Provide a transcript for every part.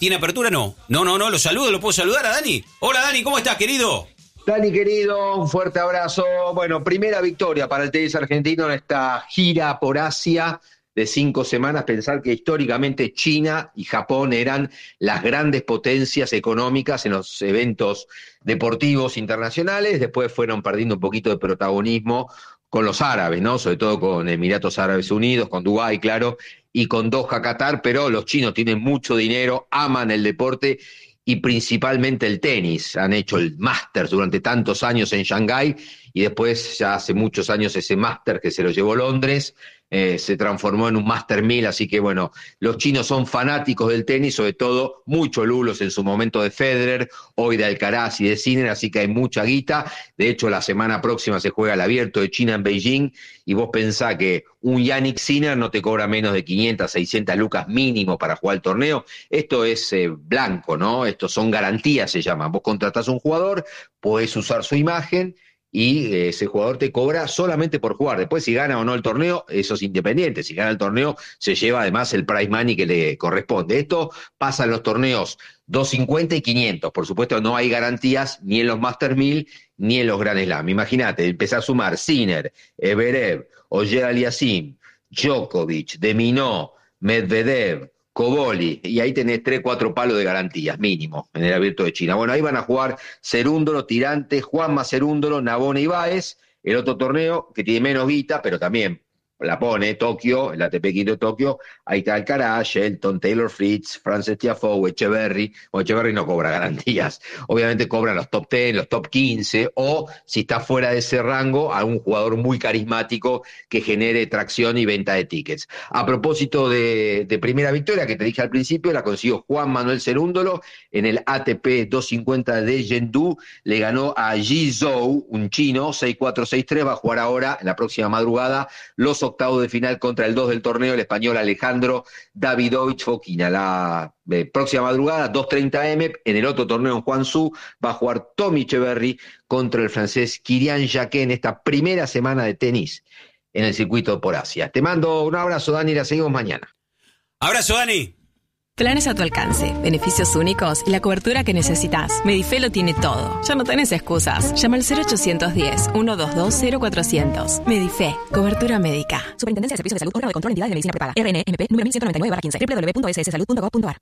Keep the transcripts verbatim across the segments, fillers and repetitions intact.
¿Tiene apertura? No. No, no, no, lo saludo, lo puedo saludar a Dani. Hola Dani, ¿cómo estás, querido? Dani, querido, un fuerte abrazo. Bueno, primera victoria para el tenis argentino en esta gira por Asia de cinco semanas. Pensar que históricamente China y Japón eran las grandes potencias económicas en los eventos deportivos internacionales. Después fueron perdiendo un poquito de protagonismo con los árabes, ¿no? Sobre todo con Emiratos Árabes Unidos, con Dubái, claro, y con Doha, Qatar, pero los chinos tienen mucho dinero, aman el deporte y principalmente el tenis. Han hecho el Masters durante tantos años en Shanghái y después, ya hace muchos años, ese Masters que se lo llevó Londres, eh, se transformó en un Master mil, así que bueno, los chinos son fanáticos del tenis, sobre todo mucho lulos en su momento de Federer, hoy de Alcaraz y de Sinner, así que hay mucha guita. De hecho, la semana próxima se juega el Abierto de China en Beijing, y vos pensás que un Jannik Sinner no te cobra menos de quinientas, seiscientas lucas mínimo para jugar el torneo. Esto es eh, blanco, ¿no? Estos son garantías, se llaman. Vos contratás a un jugador, podés usar su imagen, y eh, ese jugador te cobra solamente por jugar. Después, si gana o no el torneo, eso es independiente. Si gana el torneo, se lleva además el prize money que le corresponde. Esto pasa en los torneos doscientos cincuenta y quinientos. Por supuesto, no hay garantías ni en los Master mil ni en los Grand Slam. Imagínate, empezar a sumar Sinner, Everev, Ogier Aliassime, Djokovic, Deminó, Medvedev, Coboli, y ahí tenés tres, cuatro palos de garantías, mínimo, en el Abierto de China. Bueno, ahí van a jugar Cerúndolo, Tirante, Juanma Cerúndolo, Navone y Báez. El otro torneo, que tiene menos guita, pero también la pone, Tokio, el A T P quinientos de Tokio, ahí está Alcaraz, Shelton, Taylor Fritz, Frances Tiafoe, Echeverry. Bueno, Echeverry no cobra garantías, obviamente cobran los top diez, los top quince, o si está fuera de ese rango, algún jugador muy carismático que genere tracción y venta de tickets. A propósito de, de primera victoria, que te dije al principio, la consiguió Juan Manuel Cerúndolo en el A T P doscientos cincuenta de Chengdu, le ganó a Ji Zhou, un chino, seis cuatro, seis tres, va a jugar ahora, en la próxima madrugada, los octavos de final contra el dos del torneo, el español Alejandro Davidovich Fokina. La eh, próxima madrugada, dos treinta eme, en el otro torneo en Guangzhou, va a jugar Tommy Echeverry contra el francés Kirian Jacquet en esta primera semana de tenis en el circuito por Asia. Te mando un abrazo, Dani, y la seguimos mañana. Abrazo, Dani. Planes a tu alcance, beneficios únicos y la cobertura que necesitas. Medife lo tiene todo. Ya no tenés excusas. Llama al cero ochocientos diez, ciento veintidós, cero cuatrocientos. Medife, cobertura médica. Superintendencia de Servicios de Salud, órgano de control de entidades de medicina prepaga. R N M P número mil ciento noventa y nueve barra quince. doble u doble u doble u punto s s salud punto gov punto a r.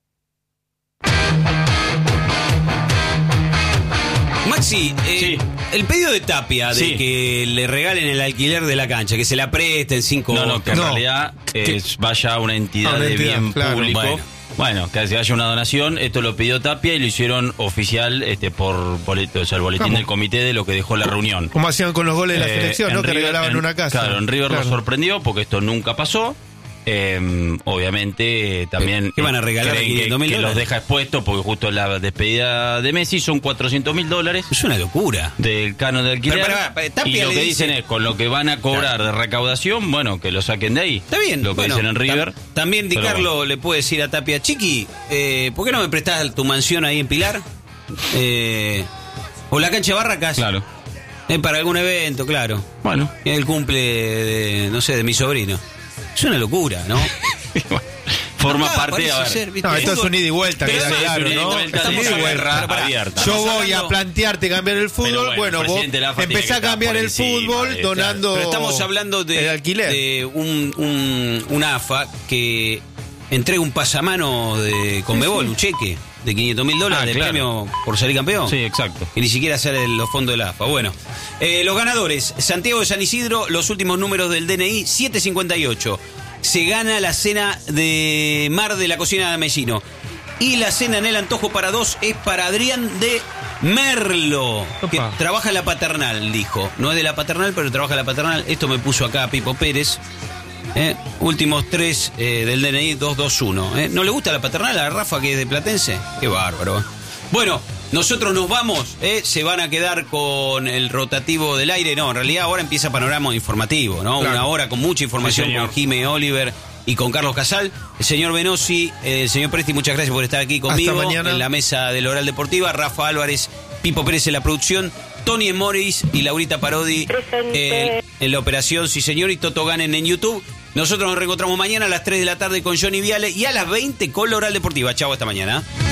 Maxi, eh, sí. el pedido de Tapia de sí. que le regalen el alquiler de la cancha, que se la presten cinco... No, no, que en No. realidad es, vaya a una entidad, A una de entidad, bien claro. público. Bueno. Bueno, que se haya una donación, esto lo pidió Tapia y lo hicieron oficial este por boleto, o sea, el boletín ¿Cómo? del comité de lo que dejó la reunión. Como hacían con los goles de la Eh, selección, en ¿no? Que River- regalaban en- una casa. Claro, en River Claro. lo sorprendió porque esto nunca pasó. Eh, obviamente eh, también ¿Qué van a eh, regalar creen quinientos que, mil que los dólares? deja expuestos porque justo es la despedida de Messi son cuatrocientos mil dólares Es una locura. del canon de alquiler. Pero, pará, pará, Tapia y lo le que dice- dicen es con lo que van a cobrar de recaudación, bueno, que lo saquen de ahí. Está bien. Lo que bueno, dicen en River. tam- también Di pero Carlo bueno. le puede decir a Tapia, Chiqui, eh, ¿por qué no me prestás tu mansión ahí en Pilar? Eh, o la cancha de Barracas. Claro. Eh, para algún evento, claro. Bueno. El cumple de, no sé, de mi sobrino. Es una locura, ¿no? Forma Acá parte parece a ver, ser, ¿viste? No, esto es un ida y vuelta, Pero queda eso es claro, un ida y ¿no? vuelta, Es un estamos ida y hablando- vuelta. pero pará, abierta. Yo estamos voy a hablando- plantearte cambiar el fútbol. Pero bueno, bueno, el vos presidente de la A F A tiene empezá a que estar cambiar por el encima, fútbol eh, donando Pero estamos hablando de, el alquiler. de un, un, un A F A que entrega un pasamano de Conmebol, un cheque de quinientos mil dólares Ah, de claro. premio por salir campeón. Sí, exacto. Que ni siquiera sale de los fondos de la A F A. Bueno, eh, los ganadores, Santiago de San Isidro, los últimos números del D N I, setecientos cincuenta y ocho. Se gana la cena de Mar de la Cocina de Mesino. Y la cena en el antojo para dos es para Adrián de Merlo, que Opa. trabaja en la paternal, dijo. No es de la paternal, pero trabaja en la paternal. Esto me puso acá Pipo Pérez. Eh, últimos tres eh, del D N I dos dos uno. Eh. ¿No le gusta la paternal a Rafa, que es de Platense? Qué bárbaro. Bueno, nosotros nos vamos. Eh. Se van a quedar con el rotativo del aire. No, en realidad ahora empieza Panorama Informativo, ¿no? Claro. Una hora con mucha información Sí, señor. con Jimé Oliver y con Carlos Casal. El señor Venosi, eh, el señor Presti, muchas gracias por estar aquí conmigo mañana. en la mesa del Oral Deportiva. Rafa Álvarez, Pipo Pérez en la producción, Tony Morris y Laurita Parodi eh, en la operación, sí señor, y Toto Ganen en YouTube. Nosotros nos reencontramos mañana a las tres de la tarde con Johnny Viale y a las veinte con la Oral Deportiva. Chau, hasta mañana.